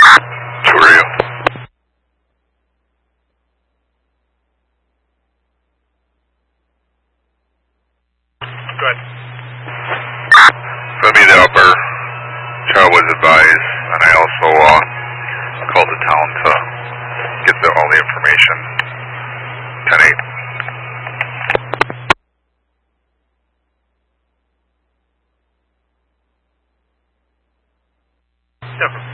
Who are you? Go ahead. Send me the upper. Child was advised, and I also called the town to get all the information. 10-8. Different.